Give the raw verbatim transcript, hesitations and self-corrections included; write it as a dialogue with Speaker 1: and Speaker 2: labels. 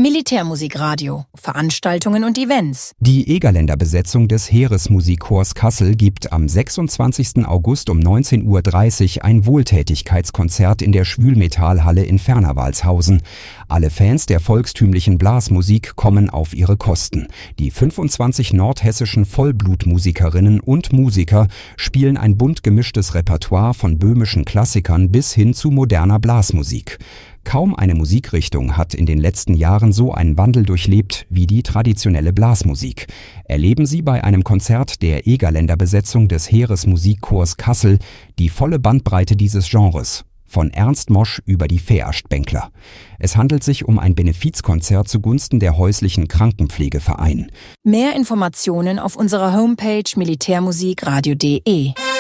Speaker 1: Militärmusikradio, Veranstaltungen und Events.
Speaker 2: Die Egerländer Besetzung des Heeresmusikchors Kassel gibt am sechsundzwanzigsten August um neunzehn Uhr dreißig ein Wohltätigkeitskonzert in der Schwülmetallhalle in Fernerwalshausen. Alle Fans der volkstümlichen Blasmusik kommen auf ihre Kosten. Die fünfundzwanzig nordhessischen Vollblutmusikerinnen und Musiker spielen ein bunt gemischtes Repertoire von böhmischen Klassikern bis hin zu moderner Blasmusik. Kaum eine Musikrichtung hat in den letzten Jahren so einen Wandel durchlebt wie die traditionelle Blasmusik. Erleben Sie bei einem Konzert der Egerländer Besetzung des Heeresmusikchors Kassel die volle Bandbreite dieses Genres. Von Ernst Mosch über die Veaschtbänkler. Es handelt sich um ein Benefizkonzert zugunsten der häuslichen Krankenpflegeverein.
Speaker 1: Mehr Informationen auf unserer Homepage militärmusikradio punkt de.